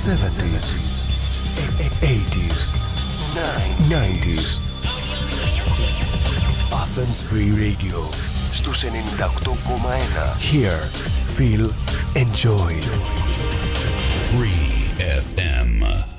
70s, 80s, 90s. Athens Free Radio στους 98,1. Hear, feel, enjoy. Free FM.